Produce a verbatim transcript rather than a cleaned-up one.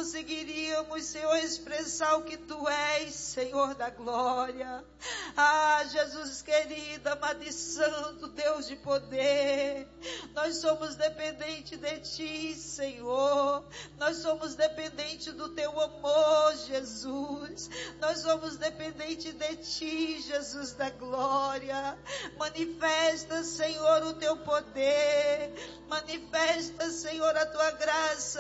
conseguiríamos, Senhor, expressar o que Tu és, Senhor da glória. Ah, Jesus querido, amado e santo, Deus de poder, nós somos dependentes de Ti, Senhor. Nós somos dependentes do Teu amor, Jesus. Nós somos dependentes de Ti, Jesus da glória. Manifesta, Senhor, o Teu poder. Manifesta, Senhor, a Tua graça